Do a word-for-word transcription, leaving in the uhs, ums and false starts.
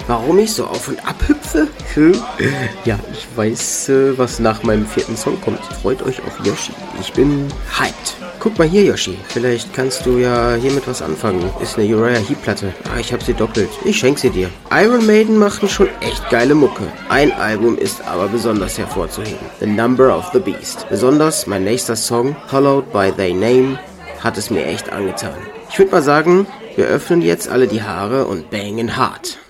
warum ich so auf und ab hüpfe? Ja, ich weiß, äh, was nach meinem vierten Song kommt. Freut euch auf Yoshi. Ich bin hyped. Guck mal hier, Yoshi. Vielleicht kannst du ja hiermit was anfangen. Ist eine Uriah Heep-Platte. Ah, ich hab sie doppelt. Ich schenk sie dir. Iron Maiden machen schon echt geile Mucke. Ein Album ist aber besonders hervorzuheben. The Number of the Beast. Besonders mein nächster Song, Followed by Thy Name, hat es mir echt angetan. Ich würde mal sagen, wir öffnen jetzt alle die Haare und bangen hart.